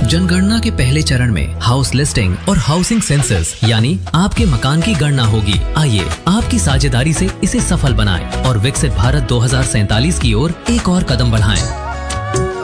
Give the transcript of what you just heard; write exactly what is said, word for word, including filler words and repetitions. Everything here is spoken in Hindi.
जनगणना के पहले चरण में हाउस लिस्टिंग और हाउसिंग सेंसस यानी आपके मकान की गणना होगी। आइए आपकी साझेदारी से इसे सफल बनाएं और विकसित भारत दो हज़ार सैंतालीस की ओर एक और कदम बढ़ाएं।